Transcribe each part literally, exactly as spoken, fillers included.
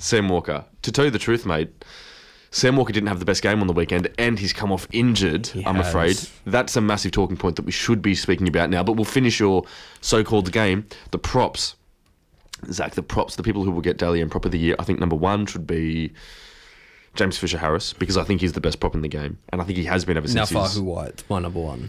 Sam Walker. To tell you the truth, mate, Sam Walker didn't have the best game on the weekend and he's come off injured, He I'm has. afraid. That's a massive talking point that we should be speaking about now. But we'll finish your so-called game. The props. Zach, the props, the people who will get Dally M prop of the year, I think number one should be James Fisher-Harris, because I think he's the best prop in the game. And I think he has been ever since Now he's... Fahu White's my number one.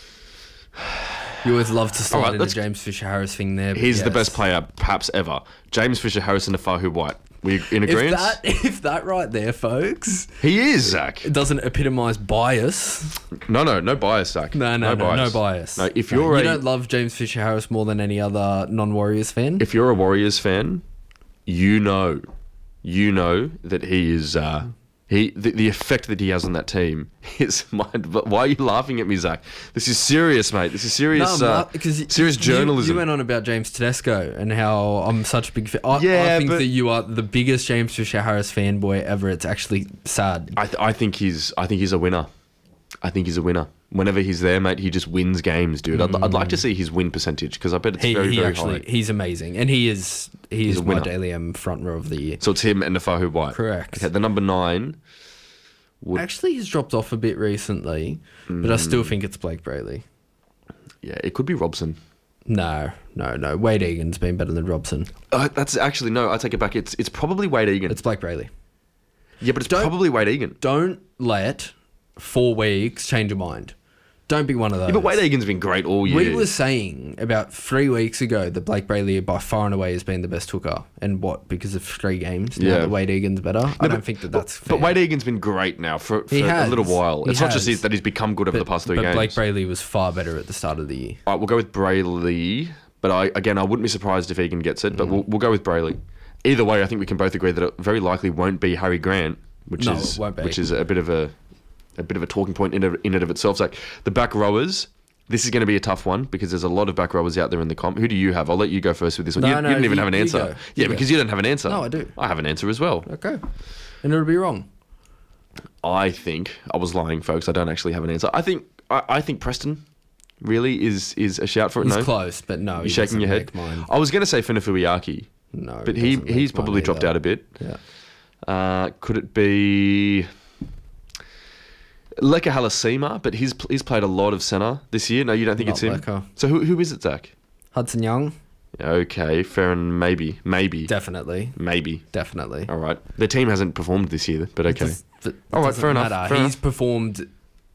You always love to slide All right, in the let's- James Fisher-Harris thing there. but He's the yes. best player, perhaps ever. James Fisher-Harris and Fahu White. We in If agreement? that, if that right there, folks, He is, Zach. it doesn't epitomise bias. No, no, no bias, Zach. No, no, no, no bias. No, if No, you're you a don't love James Fisher-Harris more than any other non-Warriors fan. if you're a Warriors fan, you know, you know that he is uh, he the, the effect that he has on that team is mind. But why are you laughing at me, Zach? This is serious, mate. This is serious. No, uh, because serious journalism. You, you went on about James Tedesco and how I'm such a big fan. I, Yeah, I think but- that you are the biggest James Fisher-Harris fanboy ever. It's actually sad. I th- I think he's I think he's a winner. I think he's a winner. Whenever he's there, mate, he just wins games, dude. I'd, I'd like to see his win percentage because I bet it's He, very, he very actually, high. he's amazing, and he is he He's is a my winner. Daily M front row of the year. So it's him and Nafahu White. Correct. Okay, the number nine would Actually, he's dropped off a bit recently, but I still think it's Blake Brayley. yeah, it could be Robson. No, no, no. Wade Egan's been better than Robson. Uh, that's actually no. I take it back. It's it's probably Wade Egan. It's Blake Brayley. yeah, but it's don't- probably Wade Egan. Don't let four weeks change your mind. Don't be one of those. Yeah, but Wade Egan's been great all year. We were saying about three weeks ago that Blake Brayley by far and away has been the best hooker. And what? Because of three games? Now Yeah. that Wade Egan's better? I No, don't but- think that but- that's But fair. Wade Egan's been great now for, for He a has. little while. He It's not just has. he's, that he's become good over the past three but games. Blake Brayley was far better at the start of the year. All right, we'll go with Brayley. But I again, I wouldn't be surprised if Egan gets it. But Mm. we'll, we'll go with Brayley. Either way, I think we can both agree that it very likely won't be Harry Grant, which No, is it won't be. which is a bit of a a bit of a talking point in it, in and of itself. Like the back rowers. This is going to be a tough one because there's a lot of back rowers out there in the comp. Who do you have? I'll let you go first with this one. No, you, no, you didn't even you- have an you answer. go. Yeah, You because go. you don't have an answer. No, I do. I have an answer as well. Okay. And it'll be wrong. I think I was lying, folks. I don't actually have an answer. I think I, I think Preston really is is a shout for it. He's no, close, but no. you're shaking your head. I was going to say Finafuyaki, No. but he doesn't make he's mine probably dropped either. out a bit. Yeah. Uh, could it be Leka Halasima? But he's he's played a lot of centre this year. No, you don't think Not it's him. Leka. So who who is it, Zach? Hudson Young? Okay, fair and maybe maybe Definitely. maybe. Definitely. All right, their team hasn't performed this year, but okay. Does- that All right, doesn't fair enough, matter. fair He's enough. performed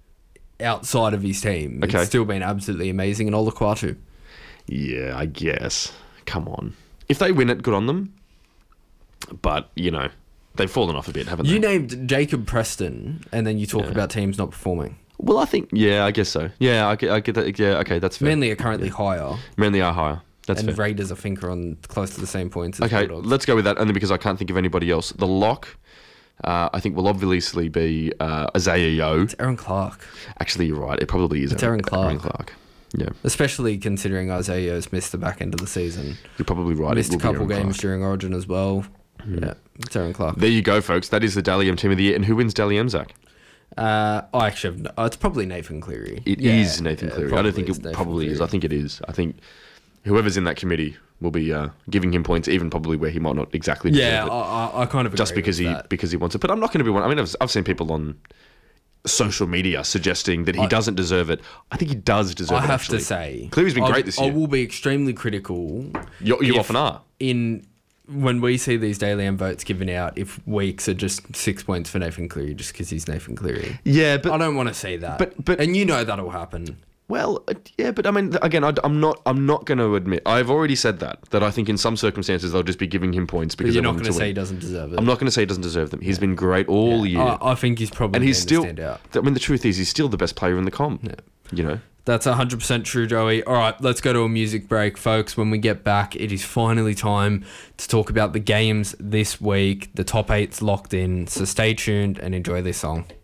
outside of his team. Okay. It's still been absolutely amazing. And Olaquatu. Yeah, I guess. Come on. If they win it, good on them. But, you know, they've fallen off a bit, haven't You they? named Jacob Preston, and then you talk Yeah. about teams not performing. Well, I think, yeah, I guess so. Yeah, I get, I get that. Yeah, okay, that's fair. Manly are currently higher, Manly are higher. That's and fair. Raiders, I think, are on close to the same points as Okay, Bulldogs. let's go with that, only because I can't think of anybody else. The lock, uh, I think, will obviously be uh, Isaiah Yo. It's Aaron Clark, Actually, you're right. It probably is It's Aaron Clark. Aaron Clark. Yeah, especially considering Isaiah's missed the back end of the season. you're probably right. It Missed a will be couple Aaron games Clark. Hmm. during Origin as well. Yeah, it's Aaron Clark. There you go, folks. That is the Dally M Team of the Year. And who wins Dally M, Zach? Uh, I actually have no, oh, it's probably Nathan Cleary. It is Yeah, Nathan yeah, Cleary. I don't think is it Nathan probably is. Cleary. I think it is. I think whoever's in that committee will be uh, giving him points, even probably where he might not exactly deserve Yeah, it, I, I, I kind of just agree because with he that. because he wants it. But I'm not going to be one. I mean, I've, I've seen people on social media suggesting that he I- doesn't deserve it. I think he does deserve I it. have actually. to say, Cleary's been I- great this I year. will be extremely critical. You, you if often are. In when we see these Daily M votes given out, if weeks are just six points for Nathan Cleary just because he's Nathan Cleary. Yeah, but I don't want to see that. but- but- and you know that'll happen. Well, uh, yeah, but I mean, th- again, I, am not. I'm not going to admit. I've already said that. That I think in some circumstances they'll just be giving him points But because you're they not want going him to to say win. he doesn't deserve it. I'm not going to say he doesn't deserve them. He's been great all year, I, I think he's probably and he's going still. to stand out. I mean, the truth is, he's still the best player in the comp. Yeah. You know. That's one hundred percent true, Joey. All right, let's go to a music break, folks. When we get back, it is finally time to talk about the games this week. The top eight's locked in, so stay tuned and enjoy this song.